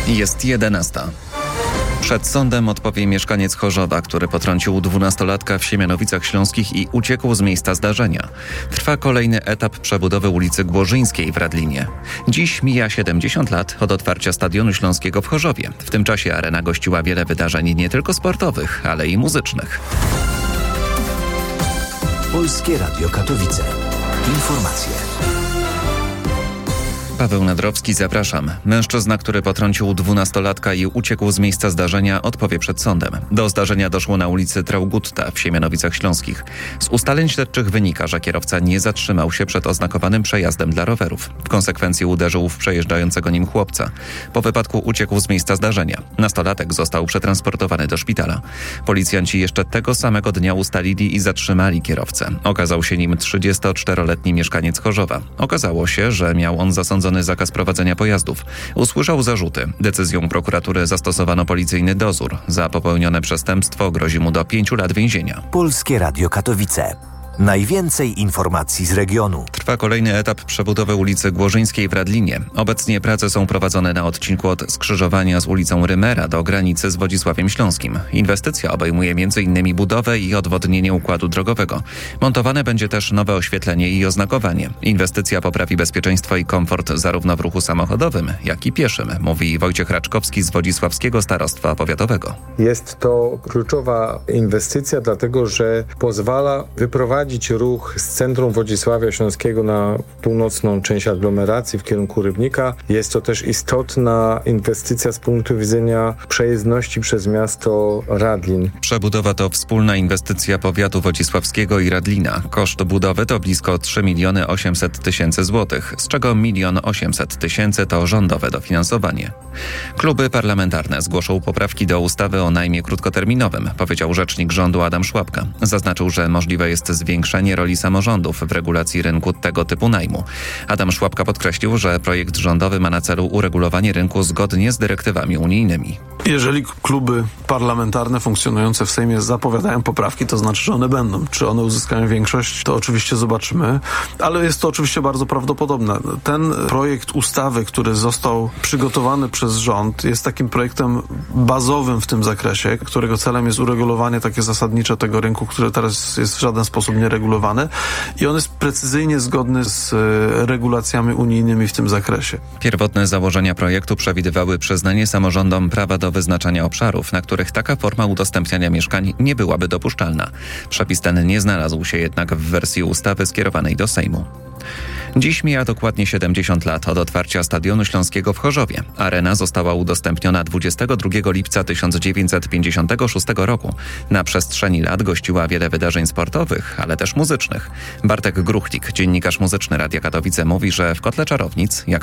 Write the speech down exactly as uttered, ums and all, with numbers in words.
Jest jedenasta. Przed sądem odpowie mieszkaniec Chorzowa, który potrącił dwunastolatka w Siemianowicach Śląskich i uciekł z miejsca zdarzenia. Trwa kolejny etap przebudowy ulicy Głorzyńskiej w Radlinie. Dziś mija siedemdziesiąt lat od otwarcia Stadionu Śląskiego w Chorzowie. W tym czasie arena gościła wiele wydarzeń nie tylko sportowych, ale i muzycznych. Polskie Radio Katowice. Informacje. Paweł Nadrowski, zapraszam. Mężczyzna, który potrącił dwunastolatka i uciekł z miejsca zdarzenia, odpowie przed sądem. Do zdarzenia doszło na ulicy Traugutta w Siemianowicach Śląskich. Z ustaleń śledczych wynika, że kierowca nie zatrzymał się przed oznakowanym przejazdem dla rowerów. W konsekwencji uderzył w przejeżdżającego nim chłopca. Po wypadku uciekł z miejsca zdarzenia. Nastolatek został przetransportowany do szpitala. Policjanci jeszcze tego samego dnia ustalili i zatrzymali kierowcę. Okazał się nim trzydziestoczteroletni mieszkaniec Chorzowa. Okazało się, że miał on zasądzony zakaz prowadzenia pojazdów. Usłyszał zarzuty. Decyzją prokuratury zastosowano policyjny dozór. Za popełnione przestępstwo grozi mu do pięciu lat więzienia. Polskie Radio Katowice. Najwięcej informacji z regionu. Trwa kolejny etap przebudowy ulicy Głorzyńskiej w Radlinie. Obecnie prace są prowadzone na odcinku od skrzyżowania z ulicą Rymera do granicy z Wodzisławiem Śląskim. Inwestycja obejmuje między innymi budowę i odwodnienie układu drogowego. Montowane będzie też nowe oświetlenie i oznakowanie. Inwestycja poprawi bezpieczeństwo i komfort zarówno w ruchu samochodowym, jak i pieszym, mówi Wojciech Raczkowski z Wodzisławskiego Starostwa Powiatowego. Jest to kluczowa inwestycja, dlatego że pozwala wyprowadzić ruch z centrum Wodzisławia Śląskiego na północną część aglomeracji w kierunku Rybnika. Jest to też istotna inwestycja z punktu widzenia przejezdności przez miasto Radlin. Przebudowa to wspólna inwestycja powiatu wodzisławskiego i Radlina. Koszt budowy to blisko trzy miliony osiemset tysięcy złotych, z czego milion osiemset tysięcy to rządowe dofinansowanie. Kluby parlamentarne zgłoszą poprawki do ustawy o najmie krótkoterminowym, powiedział rzecznik rządu Adam Szłapka. Zaznaczył, że możliwe jest zwiększenie Zwiększenie roli samorządów w regulacji rynku tego typu najmu. Adam Szłapka podkreślił, że projekt rządowy ma na celu uregulowanie rynku zgodnie z dyrektywami unijnymi. Jeżeli kluby parlamentarne funkcjonujące w Sejmie zapowiadają poprawki, to znaczy, że one będą. Czy one uzyskają większość, to oczywiście zobaczymy, ale jest to oczywiście bardzo prawdopodobne. Ten projekt ustawy, który został przygotowany przez rząd, jest takim projektem bazowym w tym zakresie, którego celem jest uregulowanie takie zasadnicze tego rynku, który teraz jest w żaden sposób nie regulowany i on jest precyzyjnie zgodny z regulacjami unijnymi w tym zakresie. Pierwotne założenia projektu przewidywały przyznanie samorządom prawa do wyznaczania obszarów, na których taka forma udostępniania mieszkań nie byłaby dopuszczalna. Przepis ten nie znalazł się jednak w wersji ustawy skierowanej do Sejmu. Dziś mija dokładnie siedemdziesiąt lat od otwarcia Stadionu Śląskiego w Chorzowie. Arena została udostępniona dwudziestego drugiego lipca tysiąc dziewięćset pięćdziesiątego szóstego roku. Na przestrzeni lat gościła wiele wydarzeń sportowych, ale też muzycznych. Bartek Gruchlik, dziennikarz muzyczny Radia Katowice, mówi, że w Kotle Czarownic, jak